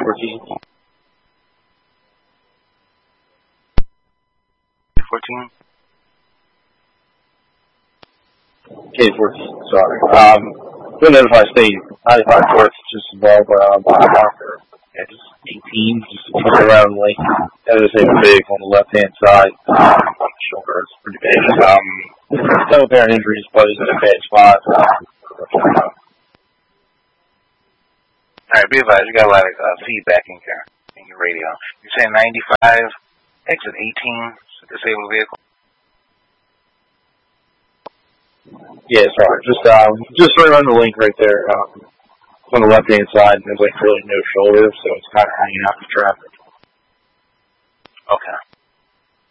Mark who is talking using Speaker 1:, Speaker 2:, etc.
Speaker 1: 14.
Speaker 2: 14?
Speaker 1: K14, sorry. Don't know if I stay 95 North, just above, marker. Yeah, just 18, just around the lake. That is a big on the left-hand side. Shoulder is pretty big. No apparent injuries, but it's in a bad spot.
Speaker 2: Alright, be advised, you got a lot of feedback in your radio. You're saying 95, exit 18, disabled vehicle?
Speaker 1: Yeah, sorry. Just right on the link right there. On the left-hand side, there's like really no shoulder, so it's kind of hanging out in traffic.
Speaker 2: Okay.